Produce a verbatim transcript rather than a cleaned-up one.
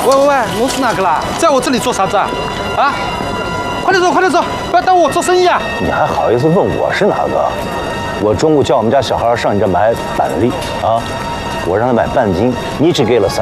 喂喂喂，我是哪个啦？在我这里做啥子啊？啊！快点走，快点走，不要耽误我做生意啊！ 你还好意思问我是哪个？我中午叫我们家小孩上你这买板栗啊，我让他买半斤，你只给了三。